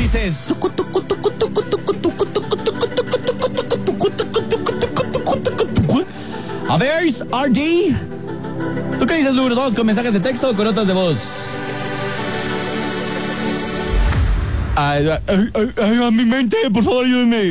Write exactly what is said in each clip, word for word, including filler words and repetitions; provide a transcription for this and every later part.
dices? A ver, R D. ¿Tú qué dices, Lu? ¿Nos vamos con mensajes de texto o con notas de voz? Ay, ay, ay, ay, a mi mente, por favor, ayúdenme.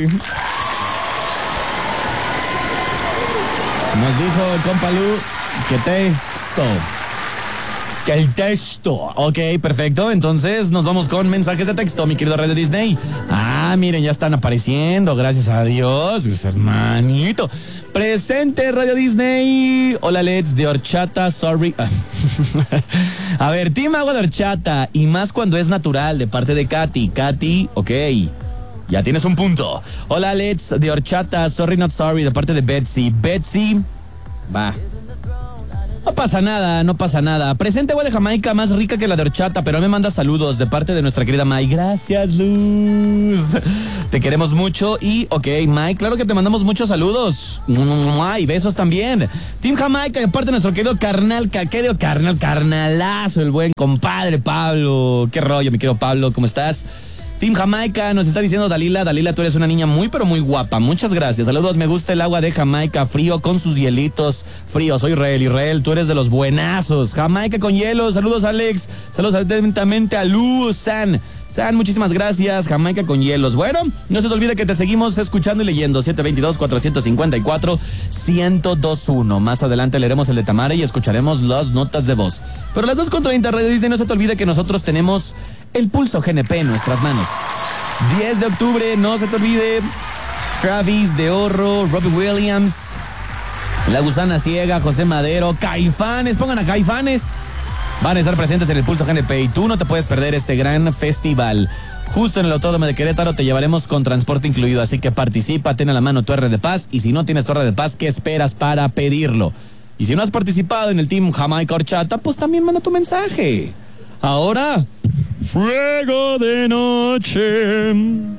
Nos dijo el compa Lu que texto. Que el texto. Ok, perfecto. Entonces nos vamos con mensajes de texto, mi querido Radio Disney. Ah, miren, ya están apareciendo. Gracias a Dios. Gracias, manito. Presente, Radio Disney. Hola, Let's de horchata. Sorry. A ver, Team Agua de Horchata. Y más cuando es natural, de parte de Katy. Katy, ok. Ya tienes un punto. Hola, Let's de horchata. Sorry, not sorry, de parte de Betsy. Betsy, va. No pasa nada, no pasa nada. Presente agua de Jamaica más rica que la de horchata, pero me manda saludos de parte de nuestra querida Mai. Gracias, Luz. Te queremos mucho y, ok, Mai, claro que te mandamos muchos saludos. Y besos también. Team Jamaica, de parte de nuestro querido carnal, querido carnal, carnalazo, el buen compadre Pablo. Qué rollo, mi querido Pablo, ¿cómo estás? Team Jamaica, nos está diciendo Dalila. Dalila, tú eres una niña muy, pero muy guapa. Muchas gracias. Saludos, me gusta el agua de Jamaica, frío con sus hielitos fríos. Soy Israel, Israel, tú eres de los buenazos. Jamaica con hielo. Saludos, Alex. Saludos atentamente a Luz, San. San, muchísimas gracias. Jamaica con hielos. Bueno, no se te olvide que te seguimos escuchando y leyendo. siete dos dos, cuatro cinco cuatro, uno cero dos uno. Más adelante leeremos el de Tamara y escucharemos las notas de voz. Pero a las dos con treinta, Radio Disney, no se te olvide que nosotros tenemos el Pulso G N P en nuestras manos. diez de octubre, no se te olvide. Travis de Horro, Robbie Williams, La Gusana Ciega, José Madero, Caifanes, pongan a Caifanes. Van a estar presentes en el Pulso G N P y tú no te puedes perder este gran festival. Justo en el Autódromo de Querétaro te llevaremos con transporte incluido, así que participa, ten a la mano tu R de Paz y si no tienes tu R de Paz, ¿qué esperas para pedirlo? Y si no has participado en el Team Jamaica Horchata, pues también manda tu mensaje. Ahora, fuego de noche,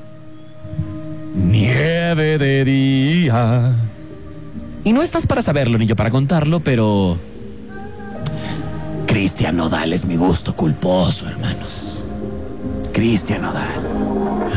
nieve de día. Y no estás para saberlo ni yo para contarlo, pero Cristian Nodal es mi gusto culposo, hermanos. Cristian Nodal.